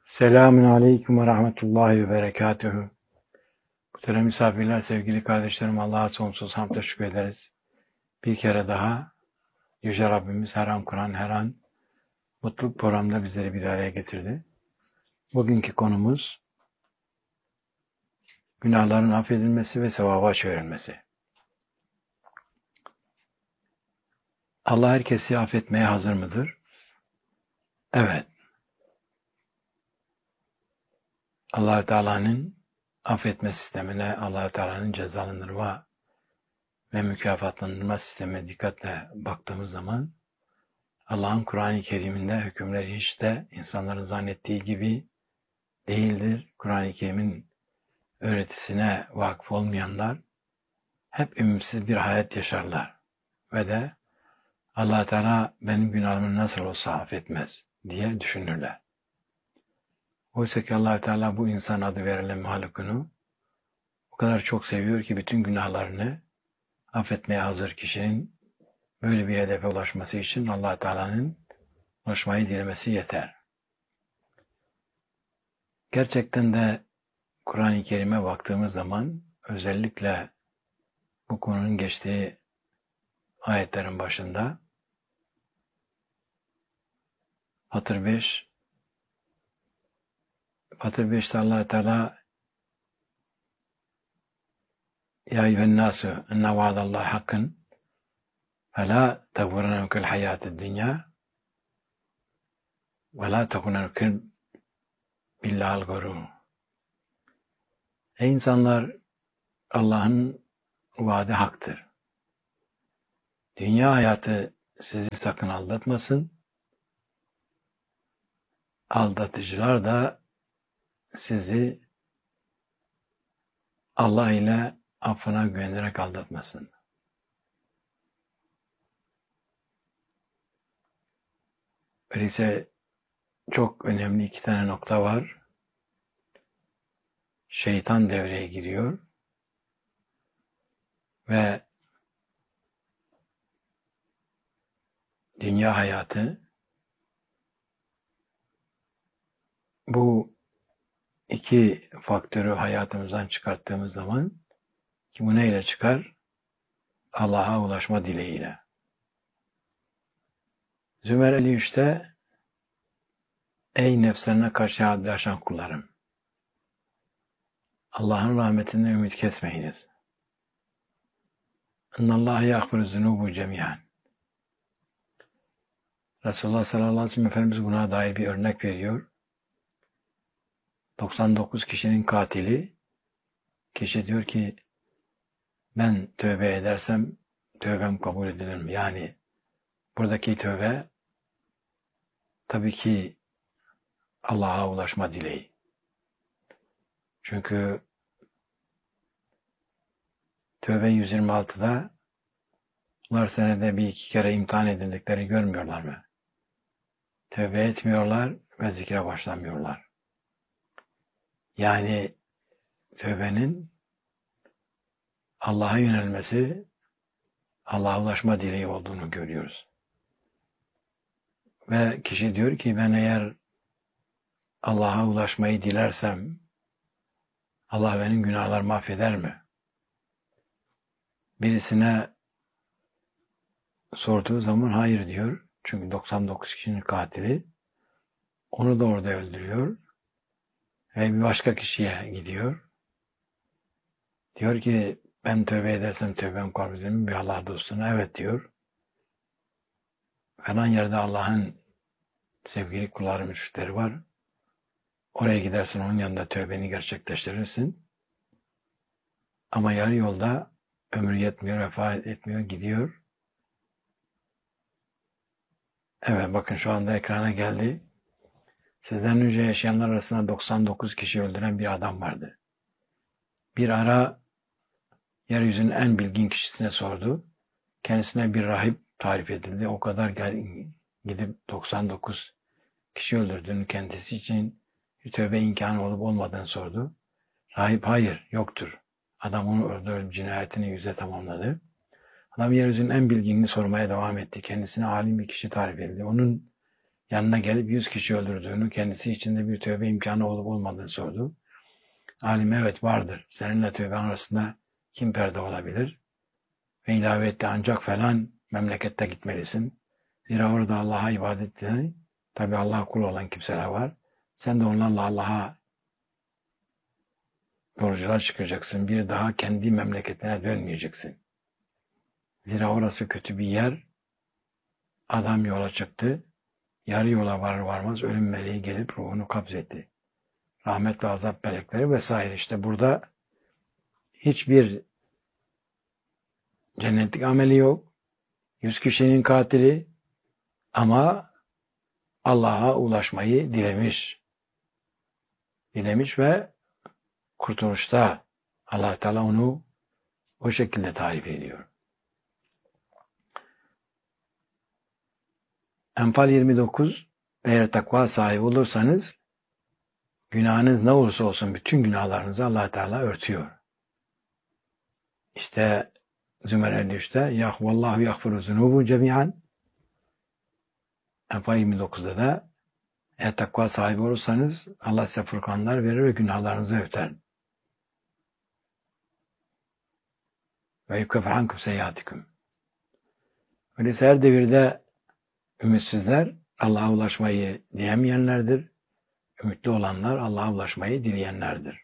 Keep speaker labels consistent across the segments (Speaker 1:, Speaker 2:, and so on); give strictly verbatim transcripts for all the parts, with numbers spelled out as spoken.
Speaker 1: Selamun Aleyküm ve Rahmetullahi ve Berekatühü. Muhterem misafirler, sevgili kardeşlerim, Allah'a sonsuz hamdle şükür ederiz. Bir kere daha Yüce Rabbimiz her an Kur'an, her an mutluluk programda bizleri bir araya getirdi. Bugünkü konumuz günahların affedilmesi ve sevaba çevrilmesi. Allah herkesi affetmeye hazır mıdır? Evet. Allah-u Teala'nın affetme sistemine, Allah-u Teala'nın cezalandırma ve mükafatlandırma sistemine dikkatle baktığımız zaman Allah'ın Kur'an-ı Kerim'inde hükümleri hiç de insanların zannettiği gibi değildir. Kur'an-ı Kerim'in öğretisine vakıf olmayanlar hep ümidsiz bir hayat yaşarlar ve de Allah Teala benim günahımı nasıl olsa affetmez diye düşünürler. Oysa ki Allah Teala bu insan adı verilen mahlukunu o kadar çok seviyor ki bütün günahlarını affetmeye hazır kişinin böyle bir hedefe ulaşması için Allah Teala'nın ulaşmayı dilemesi yeter. Gerçekten de Kur'an-ı Kerim'e baktığımız zaman özellikle bu konunun geçtiği ayetlerin başında Fatır beş Fatır beşte Allah Teala Ya eyyühen nasu enne vaadallahi hakkın fe la teğurrennekel hayatid dünya ve la teğurrennekel billahil gurur. Ey insanlar, Allah'ın vaadi haktır. Dünya hayatı sizi sakın aldatmasın. Aldatıcılar da sizi Allah ile affına güvenerek aldatmasın. Öyleyse çok önemli iki tane nokta var. Şeytan devreye giriyor ve dünya hayatı bu iki faktörü hayatımızdan çıkarttığımız zaman ki bu neyle çıkar? Allah'a ulaşma dileğiyle. Zümer elli üçte Ey nefslerine karşı haddiaşan kullarım! Allah'ın rahmetinden ümit kesmeyiniz. İnnallâhe yâgfiru zunûbu cemî'an. Resulullah sallallahu aleyhi ve sellem Efendimiz buna dair bir örnek veriyor. doksan dokuz kişinin katili, kişi diyor ki ben tövbe edersem tövbem kabul edilir mi? Yani buradaki tövbe tabii ki Allah'a ulaşma dileği. Çünkü Tövbe yüz yirmi altıda bunlar senede bir iki kere imtihan edildikleri görmüyorlar mı? Tövbe etmiyorlar ve zikre başlamıyorlar. Yani tövbenin Allah'a yönelmesi, Allah'a ulaşma dileği olduğunu görüyoruz. Ve kişi diyor ki ben eğer Allah'a ulaşmayı dilersem Allah benim günahlarımı affeder mi? Birisine sorduğu zaman hayır diyor. Çünkü doksan dokuz kişinin katili. Onu da orada öldürüyor. Ve bir başka kişiye gidiyor. Diyor ki ben tövbe edersem tövbem kabul edilir mi? Bir Allah dostuna evet diyor. Falan yerde Allah'ın sevgili kulları, müşrikleri var. Oraya gidersin, onun yanında tövbeni gerçekleştirirsin. Ama yarı yolda ömür yetmiyor, vefat etmiyor, gidiyor. Evet, bakın şu anda ekrana geldi. Sizden önce yaşayanlar arasında doksan dokuz kişi öldüren bir adam vardı. Bir ara yeryüzünün en bilgin kişisine sordu. Kendisine bir rahip tarif edildi. O kadar gel, gidip doksan dokuz kişi öldürdüğünü, kendisi için bir tövbe imkanı olup olmadığını sordu. Rahip hayır, yoktur. Adam onu öldürüp cinayetini yüze tamamladı. Adam yeryüzünün en bilginini sormaya devam etti. Kendisine alim bir kişi tarif edildi. Onun Yanına gelip yüz kişi öldürdüğünü, kendisi içinde bir tövbe imkanı olup olmadığını sordu. Alim evet vardır. Seninle tövben arasında kim perde olabilir? Ve ilave etti ancak falan memlekette gitmelisin. Zira orada Allah'a ibadet edeni, tabi Allah'a kul olan kimseler var. Sen de onlarla Allah'a yolculuğa çıkacaksın. Bir daha kendi memleketine dönmeyeceksin. Zira orası kötü bir yer. Adam yola çıktı. Yarı yola varır varmaz ölüm meleği gelip ruhunu kabzetti. Rahmet ve azap melekleri vesaire. İşte burada hiçbir cennetlik ameli yok. Yüz kişinin katili ama Allah'a ulaşmayı dilemiş. Dilemiş ve kurtuluşta Allah Teala onu o şekilde tarif ediyor. Enfal yirmi dokuz, eğer takva sahibi olursanız günahınız ne olursa olsun bütün günahlarınızı Allah Teala örtüyor. İşte Zümer elli üçte Yahvallahu yagfiru zunubu cemiyan. Enfal yirmi dokuzda da eğer takva sahibi olursanız Allah size furkanlar verir ve günahlarınızı örter. Ve yukafir ankum seyyiatikum. Öyleyse her devirde ümitsizler Allah'a ulaşmayı dilemeyenlerdir. Ümitli olanlar Allah'a ulaşmayı dileyenlerdir.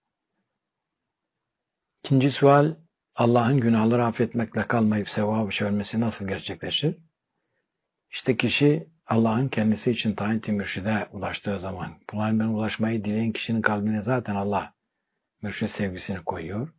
Speaker 1: İkinci sual, Allah'ın günahları affetmekle kalmayıp sevabı çevirmesi nasıl gerçekleşir? İşte kişi Allah'ın kendisi için tayin-i mürşide ulaştığı zaman, bunlardan ulaşmayı dileyen kişinin kalbine zaten Allah mürşid sevgisini koyuyor.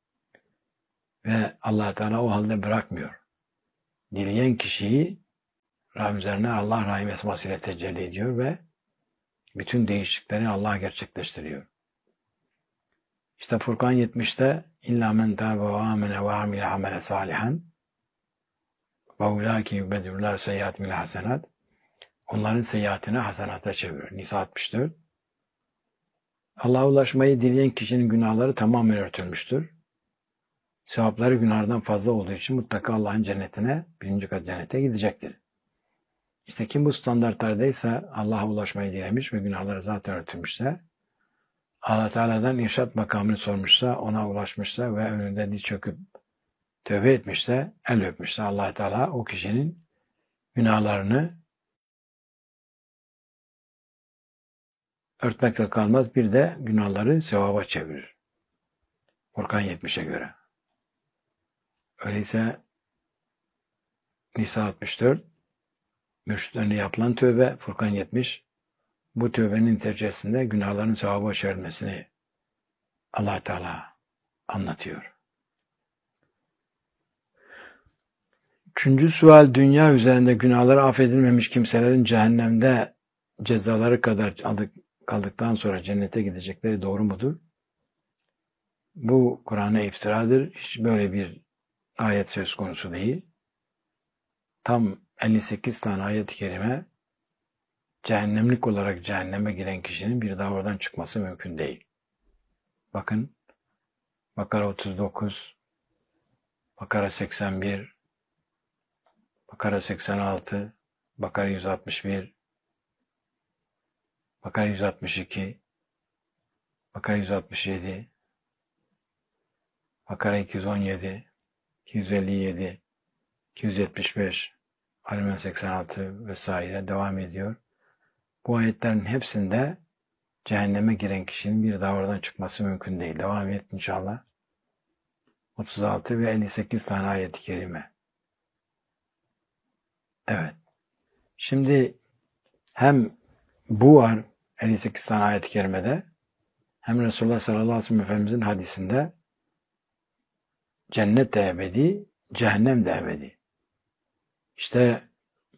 Speaker 1: Ve Allah Teala o halde bırakmıyor. Dileyen kişiyi Rabbim üzerine Allah rahim esmasıyla tecelli ediyor ve bütün değişiklikleri Allah gerçekleştiriyor. İşte Furkan yetmişte İlla men tâbe ve âmene ve amile amele salihan ve ulâki yübedürler seyyiâtimil hasenat. Onların seyyiatini hasenata çevirir. Nisa altmış dört. Allah'a ulaşmayı dileyen kişinin günahları tamamen örtülmüştür. Sevapları günahlardan fazla olduğu için mutlaka Allah'ın cennetine, birinci kat cennete gidecektir. İşte kim bu standartlardaysa, Allah'a ulaşmayı dilemiş ve günahları zaten örtülmüşse, Allah Teala'dan irşat makamını sormuşsa, ona ulaşmışsa ve önünde diz çöküp tövbe etmişse, el öpmüşse Allah Teala o kişinin günahlarını örtmekle kalmaz, bir de günahları sevaba çevirir. Furkan yetmişe göre. Öyleyse Nisa altmış dört, mürşitlerine yapılan tövbe, Furkan yetmiş, bu tövbenin neticesinde günahların sevaba çevrilmesini Allah Teala anlatıyor. Üçüncü sual, dünya üzerinde günahları affedilmemiş kimselerin cehennemde cezaları kadar kaldıktan sonra cennete gidecekleri doğru mudur? Bu Kur'an'a iftiradır. Hiç böyle bir ayet söz konusu değil. Tam elli sekiz tane ayet-i kerime cehennemlik olarak cehenneme giren kişinin bir daha oradan çıkması mümkün değil. Bakın Bakara otuz dokuz, Bakara seksen bir, Bakara seksen altı, Bakara yüz altmış bir, Bakara yüz altmış iki, Bakara yüz altmış yedi, Bakara iki yüz on yedi, iki yüz elli yedi, iki yüz yetmiş beş, Ali seksen altı vesaire devam ediyor. Bu ayetlerin hepsinde cehenneme giren kişinin bir daha oradan çıkması mümkün değil. Devam et inşallah. otuz altı ve elli sekiz tane ayet-i kerime. Evet. Şimdi hem bu var elli sekiz tane ayet-i kerimede, hem Resulullah sallallahu aleyhi ve sellem Efendimizin hadisinde cennet de ebedi, cehennem de ebedi. İşte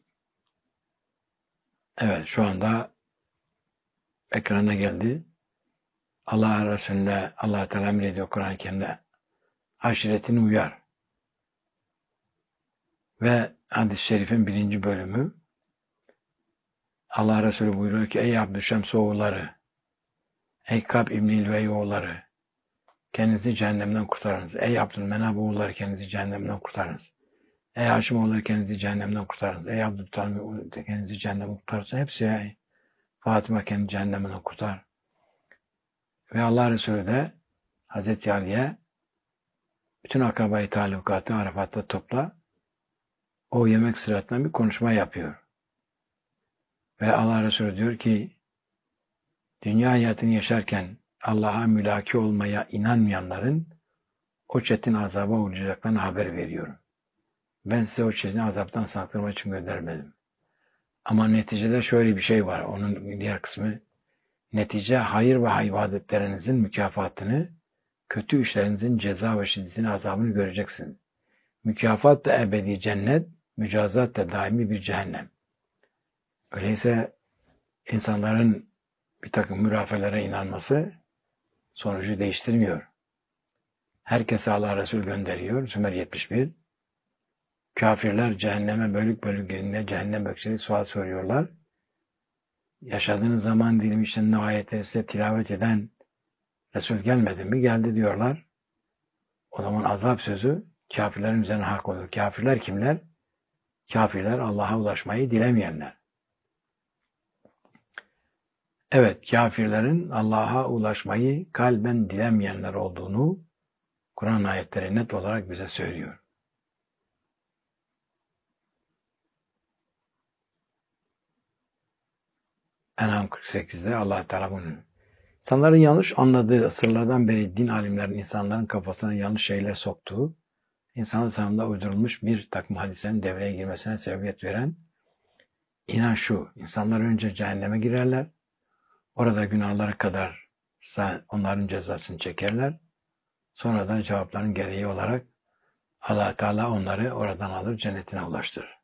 Speaker 1: evet şu anda ekrana geldi. Allah Resulüne Allah Teala emrediyor Kur'an-ı Kerim'de aşiretini uyar. Ve hadis-i şerifin birinci bölümü Allah Resulü buyuruyor ki ey Abdüşşems oğulları, ey Kab İbn-i İlvey oğulları, kendinizi cehennemden kurtarınız. Ey Abdülmenab oğulları, kendinizi cehennemden kurtarınız. Ey Haşimoğulları kendinizi cehennemden kurtarınız. Ey Abdülmuttalip kendinizi cehennemden kurtarınız. Hepsi ya. Fatıma kendini cehennemden kurtar. Ve Allah Resulü de Hazreti Ali'ye bütün akrabayı talukatı Arafat'ta topla. O yemek sırasında bir konuşma yapıyor. Ve Allah Resulü diyor ki dünya hayatını yaşarken Allah'a mülaki olmaya inanmayanların o çetin azaba uğrayacaklarını haber veriyorum. Ben size o çetin azaptan saklanmak için göndermedim. Ama neticede şöyle bir şey var. Onun diğer kısmı netice hayır ve ibadetlerinizin mükafatını, kötü işlerinizin ceza ve şiddetini azabını göreceksin. Mükafat da ebedi cennet, mücazat da daimi bir cehennem. Öyleyse insanların bir takım mürafelere inanması sonucu değiştirmiyor. Herkese Allah Resul gönderiyor. Sümer yetmiş bir. Kafirler cehenneme bölük bölük girdiğinde cehennem bekçileri sual soruyorlar. Yaşadığınız zaman dilimi içinde ayetleri size tilavet eden Resul gelmedi mi? Geldi diyorlar. O zaman azap sözü kafirlerin üzerine hak olur. Kafirler kimler? Kafirler Allah'a ulaşmayı dilemeyenler. Evet, kafirlerin Allah'a ulaşmayı kalben dilemeyenler olduğunu Kur'an ayetleri net olarak bize söylüyor. En'am kırk sekizde Allah Teala bunu. İnsanların yanlış anladığı asırlardan beri din alimlerinin insanların kafasına yanlış şeyler soktuğu, insanlık tarafından uydurulmuş bir takım hadislerin devreye girmesine sebebiyet veren inanç şu: insanlar önce cehenneme girerler, orada günahları kadar onların cezasını çekerler, sonra da cevapların gereği olarak Allah Teala onları oradan alır, cennetine ulaştırır.